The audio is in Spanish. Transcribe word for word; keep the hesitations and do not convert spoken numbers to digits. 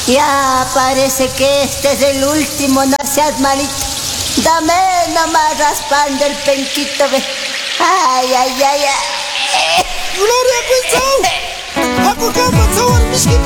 Ya parece que este es el último, no seas malito. Dame nomás raspando el penquito, ve. Ay, ay, ay, ay. Gloria, pues, chao. Ako ka, pa, chao, al miskito.